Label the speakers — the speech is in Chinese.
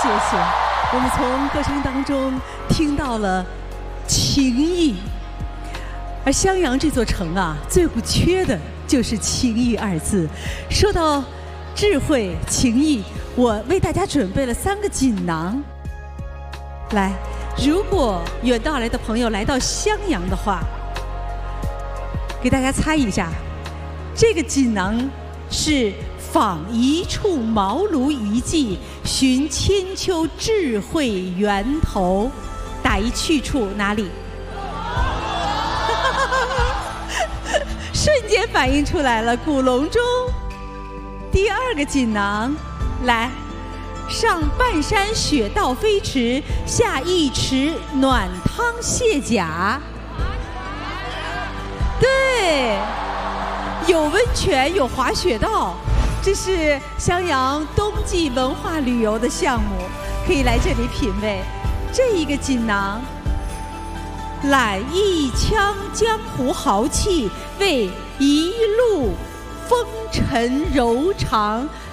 Speaker 1: 谢谢。我们从歌声当中听到了情谊，而襄阳这座城啊，最不缺的就是情谊二字。说到智慧、情谊，我为大家准备了3个锦囊。来，如果远道来的朋友来到襄阳的话，给大家猜一下，这个锦囊是访一处茅庐遗迹，寻千秋智慧源头，打一去处哪里？瞬间反应出来了，古隆中。第2个锦囊，来，上半山雪道飞驰，下一池暖汤卸甲。对，有温泉，有滑雪道，这是襄阳冬季文化旅游的项目，可以来这里品味。这一个锦囊，揽一腔江湖豪气，为一路风尘柔肠